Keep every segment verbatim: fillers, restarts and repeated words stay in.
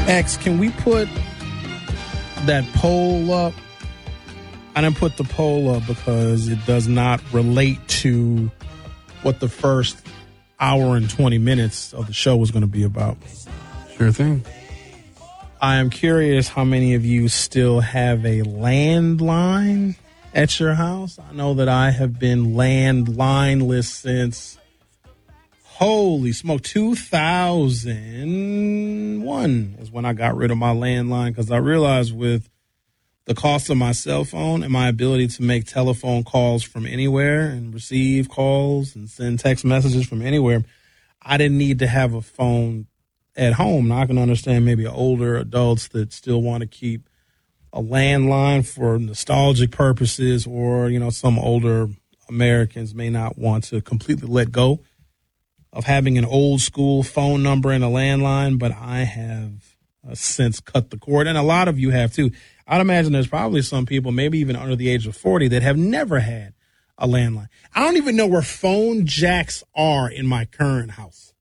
X, can we put that poll up? I didn't put the poll up because it does not relate to what the first hour and twenty minutes of the show was going to be about. Sure thing. I am curious how many of you still have a landline at your house. I know that I have been landlineless since, holy smoke, two thousand one is when I got rid of my landline because I realized with the cost of my cell phone and my ability to make telephone calls from anywhere and receive calls and send text messages from anywhere, I didn't need to have a phone at home. Now I can understand maybe older adults that still want to keep a landline for nostalgic purposes, or, you know, some older Americans may not want to completely let go of having an old school phone number and a landline, but I have uh, since cut the cord, and a lot of you have too. I'd imagine there's probably some people, maybe even under the age of forty, that have never had a landline. I don't even know where phone jacks are in my current house.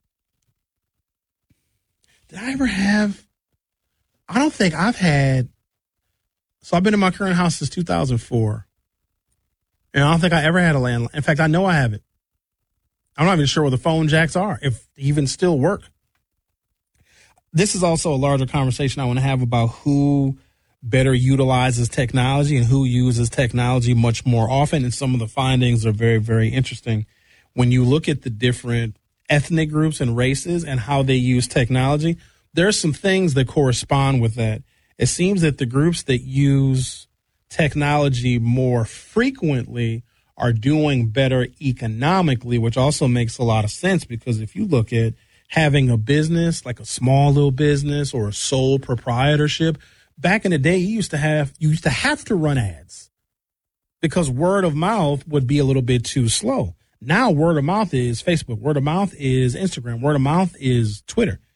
Did I ever have? I don't think I've had. So I've been in my current house since two thousand four. And I don't think I ever had a landline. In fact, I know I haven't. I'm not even sure where the phone jacks are, if they even still work. This is also a larger conversation I want to have about who better utilizes technology and who uses technology much more often. And some of the findings are very, very interesting. When you look at the different ethnic groups and races and how they use technology, there are some things that correspond with that. It seems that the groups that use technology more frequently are doing better economically, which also makes a lot of sense because if you look at having a business, like a small little business or a sole proprietorship, back in the day, you used to have you used to have to run ads because word of mouth would be a little bit too slow. Now, word of mouth is Facebook. Word of mouth is Instagram. Word of mouth is Twitter.